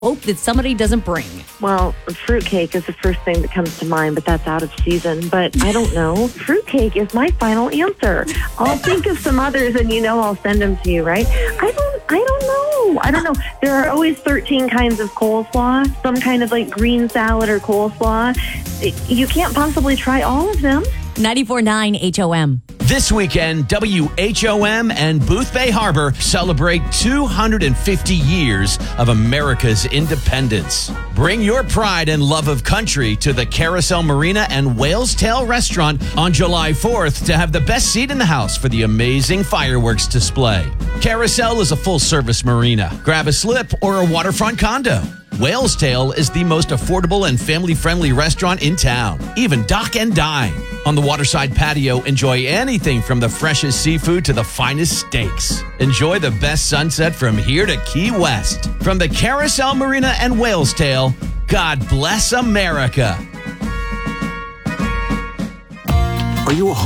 hope that somebody doesn't bring? Well, fruitcake is the first thing that comes to mind, but that's out of season. But I don't know. Fruitcake is my final answer. I'll think of some others and I'll send them to you, right? I don't know. There are always 13 kinds of coleslaw, some kind of like green salad or coleslaw. You can't possibly try all of them. 94.9 HOM. This weekend, WHOM and Booth Bay Harbor celebrate 250 years of America's independence. Bring your pride and love of country to the Carousel Marina and Whale's Tail Restaurant on July 4th to have the best seat in the house for the amazing fireworks display. Carousel is a full-service marina. Grab a slip or a waterfront condo. Whale's Tail is the most affordable and family-friendly restaurant in town. Even dock and dine. On the waterside patio, enjoy anything from the freshest seafood to the finest steaks. Enjoy the best sunset from here to Key West. From the Carousel Marina and Whale's Tail, God bless America. Are you a